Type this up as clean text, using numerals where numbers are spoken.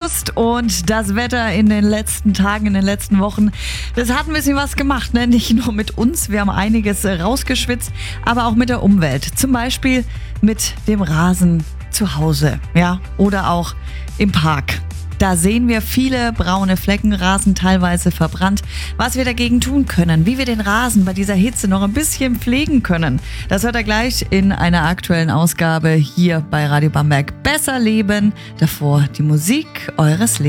August und das Wetter in den letzten Tagen, in den letzten Wochen, das hat ein bisschen was gemacht, ne? Nicht nur mit uns, wir haben einiges rausgeschwitzt, aber auch mit der Umwelt. Zum Beispiel mit dem Rasen zu Hause, ja, oder auch im Park. Da sehen wir viele braune Flecken, Rasen teilweise verbrannt. Was wir dagegen tun können, wie wir den Rasen bei dieser Hitze noch ein bisschen pflegen können, das hört ihr gleich in einer aktuellen Ausgabe hier bei Radio Bamberg. Besser leben, davor die Musik eures Lebens.